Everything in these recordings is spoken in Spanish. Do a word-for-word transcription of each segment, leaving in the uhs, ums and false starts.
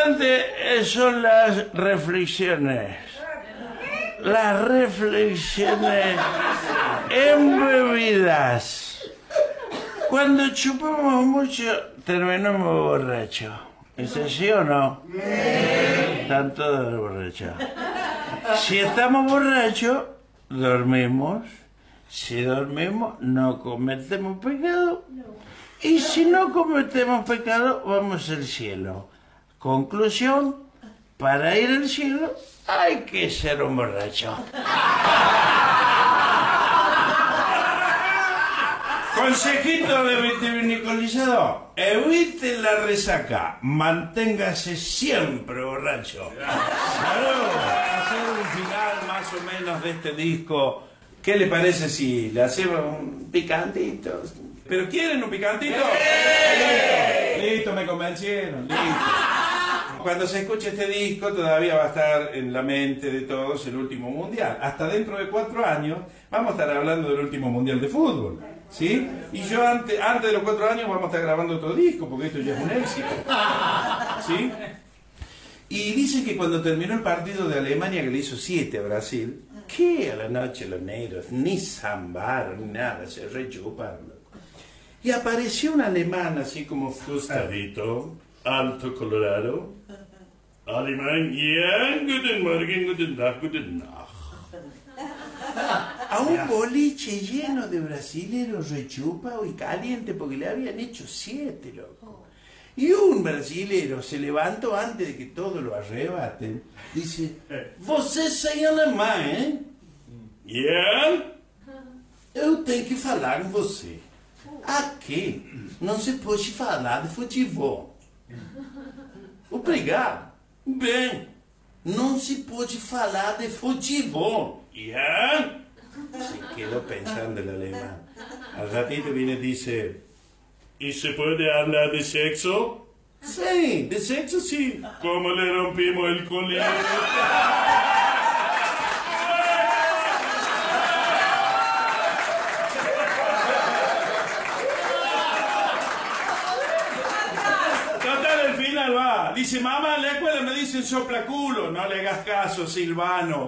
importante son las reflexiones. Las reflexiones embebidas. Cuando chupamos mucho, terminamos borrachos. ¿Es así o no? Sí. Están todos borrachos. Si estamos borrachos, dormimos. Si dormimos, no cometemos pecado. Y si no cometemos pecado, vamos al cielo. Conclusión, para ir al cielo hay que ser un borracho. Consejito de vitivinicolizador: evite la resaca, manténgase siempre borracho. Claro, hacer un final más o menos de este disco. ¿Qué le parece si le hacemos un picantito? ¿Pero quieren un picantito? ¡Eh! Listo, listo, me convencieron, listo. Cuando se escuche este disco todavía va a estar en la mente de todos el último mundial. Hasta dentro de cuatro años vamos a estar hablando del último mundial de fútbol, ¿sí? Y yo antes, antes de los cuatro años vamos a estar grabando otro disco, porque esto ya es un éxito, ¿sí? Y dicen que cuando terminó el partido de Alemania, que le hizo siete a Brasil, que a la noche los negros ni zambaron ni nada, se rechuparon. Y apareció un alemán así como frustradito, alto, colorado. Alemán, ja, guten Morgen, guten Tag, guten Nacht. A un boliche lleno de brasileros rechupados y calientes porque le habían hecho siete, loco. Y un brasilero se levantó antes de que todos lo arrebaten. Dice: "Você sai alemão, hein?" "Yeah?" "Eu tenho que falar com você. Aqui não se pode falar de futebol." "Obrigado." "Bem, não se pode falar de futebol." "Yeah?" Se quedó pensando el alemán. Al ratito viene y dice: "¿Y se puede hablar de sexo?" "Sí, de sexo sí." "¿Cómo le rompimos el culete?" Total, el final va. Dice: "Mamá, en la escuela me dicen soplaculo." "No le hagas caso, Silvano."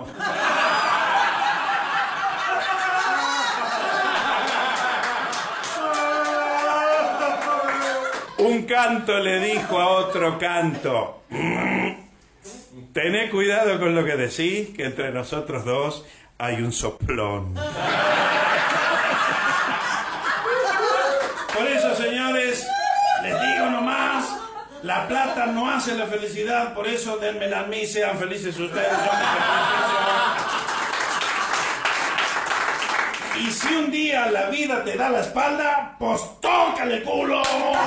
Un canto le dijo a otro canto: "Tené cuidado con lo que decís, que entre nosotros dos hay un soplón." Por eso, señores, les digo nomás, la plata no hace la felicidad, por eso denmela a mí, sean felices ustedes, yo me sacrificio. Y si un día la vida te da la espalda, pues tócale culo.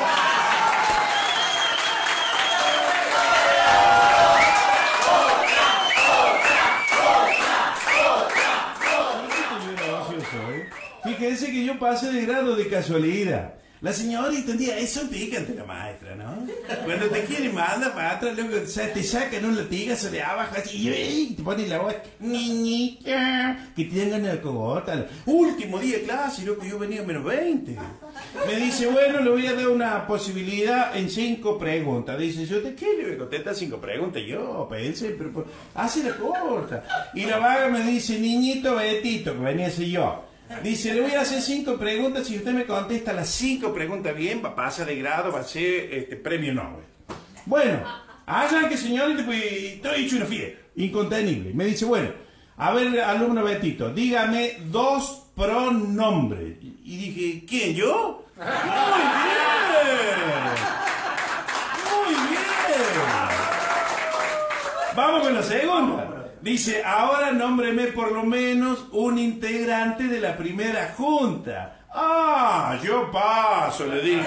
Fíjense que yo pasé de grado de casualidad. La señorita un día, eso picante la maestra, ¿no? Cuando te quiere manda para atrás, luego te sacan un latigazo de abajo así, y te ponen la voz: "Niñita, que tengan el cogota." Último día de clase, loco, yo venía menos veinte. Me dice: "Bueno, le voy a dar una posibilidad en cinco preguntas." Dice: "¿Yo te qué le voy a contestar cinco preguntas?" Yo pensé, pero pues, hace la corta. Y la vaga me dice: "Niñito Betito", que venía a ser yo. Dice: "Le voy a hacer cinco preguntas, si usted me contesta las cinco preguntas bien, va a pasar de grado, va a ser este, premio Nobel." Bueno, hagan que señorita, pues estoy hecho una fiesta, incontenible. Me dice: "Bueno, a ver, alumno Betito, dígame dos pronombres." Y dije: "¿Quién, yo?" "Muy bien, muy bien. Vamos con la segunda." Dice: "Ahora nómbreme por lo menos un integrante de la primera junta." "Ah, yo paso", le dije.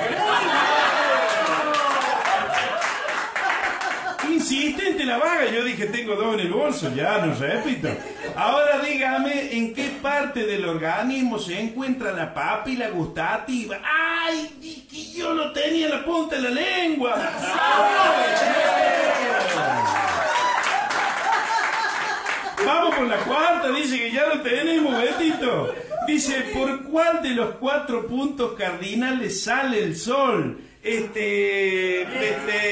Insistente la vaga, yo dije: "Tengo dos en el bolso, ya no repito." "Ahora dígame en qué parte del organismo se encuentra la papila gustativa." "Ay, que yo lo tenía en la punta de la lengua." Vamos por la cuarta, dice que ya lo tenemos, Betito. Dice: "¿Por cuál de los cuatro puntos cardinales sale el sol?" Este, este,